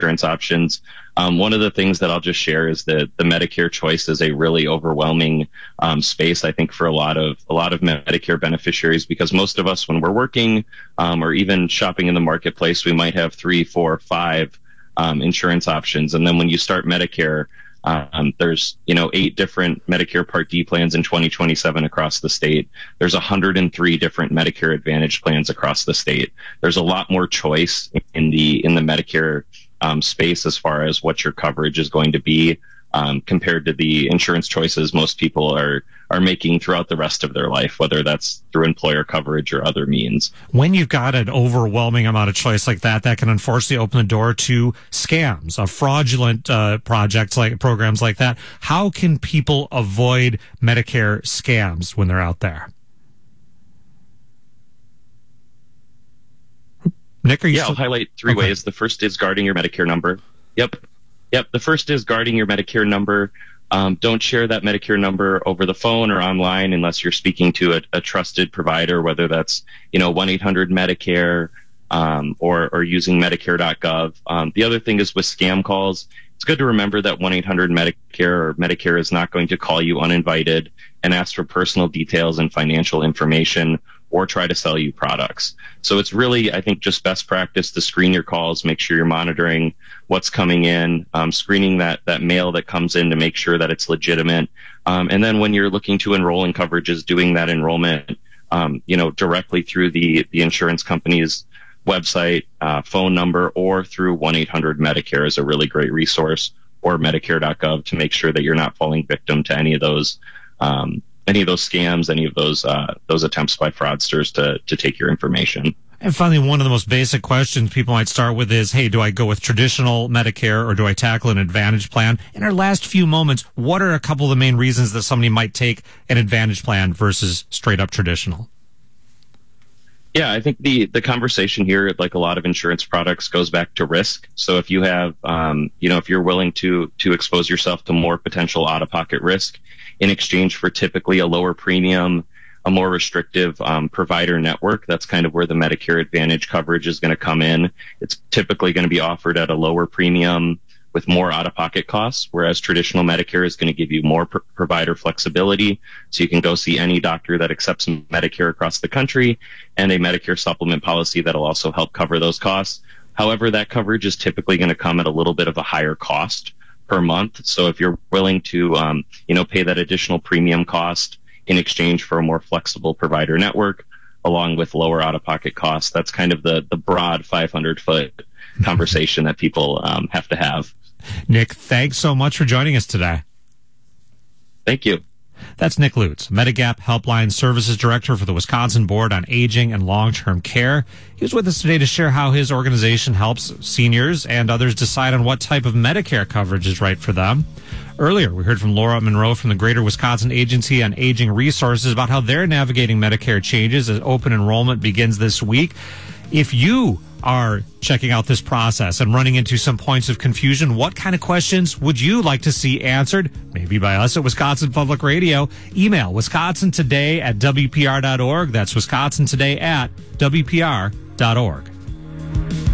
insurance options. One of the things that I'll just share is that the Medicare choice is a really overwhelming space, I think, for a lot of Medicare beneficiaries, because most of us, when we're working or even shopping in the marketplace, we might have 3, 4, 5 insurance options. And then when you start Medicare, there's 8 different Medicare Part D plans in 2027 across the state. There's 103 different Medicare Advantage plans across the state. There's a lot more choice in the Medicare space as far as what your coverage is going to be compared to the insurance choices most people are making throughout the rest of their life, whether that's through employer coverage or other means. When you've got an overwhelming amount of choice like that can unfortunately open the door to scams, fraudulent programs like that. How can people avoid Medicare scams when they're out there? Nick, I'll highlight 3 ways. The first is guarding your Medicare number. Yep. The first is guarding your Medicare number. Don't share that Medicare number over the phone or online unless you're speaking to a trusted provider, whether that's 1-800-Medicare or using Medicare.gov. The other thing is with scam calls. It's good to remember that 1-800-Medicare or Medicare is not going to call you uninvited and ask for personal details and financial information or try to sell you products. So it's really, I think, just best practice to screen your calls, make sure you're monitoring what's coming in, screening that mail that comes in to make sure that it's legitimate. And then when you're looking to enroll in coverages, doing that enrollment, directly through the insurance company's website, phone number, or through 1-800-Medicare is a really great resource, or Medicare.gov, to make sure that you're not falling victim to any of those scams, any of those attempts by fraudsters to take your information. And finally, one of the most basic questions people might start with is, hey, do I go with traditional Medicare or do I tackle an Advantage plan? In our last few moments, what are a couple of the main reasons that somebody might take an Advantage plan versus straight up traditional? Yeah, I think the conversation here, like a lot of insurance products, goes back to risk. So if you have, if you're willing to expose yourself to more potential out-of-pocket risk in exchange for typically a lower premium, a more restrictive provider network, that's kind of where the Medicare Advantage coverage is going to come in. It's typically going to be offered at a lower premium with more out-of-pocket costs, whereas traditional Medicare is going to give you more provider flexibility. So you can go see any doctor that accepts Medicare across the country, and a Medicare supplement policy that'll also help cover those costs. However, that coverage is typically going to come at a little bit of a higher cost per month. So if you're willing to, pay that additional premium cost in exchange for a more flexible provider network, along with lower out-of-pocket costs, that's kind of the broad 500-foot conversation that people have to have. Nick, thanks so much for joining us today. Thank you. That's Nick Lutz, Medigap Helpline Services Director for the Wisconsin Board on Aging and Long-Term Care. He was with us today to share how his organization helps seniors and others decide on what type of Medicare coverage is right for them. Earlier, we heard from Laura Monroe from the Greater Wisconsin Agency on Aging Resources about how they're navigating Medicare changes as open enrollment begins this week. If you are checking out this process and running into some points of confusion, what kind of questions would you like to see answered? Maybe by us at Wisconsin Public Radio. Email wisconsintoday@wpr.org. That's wisconsintoday@wpr.org.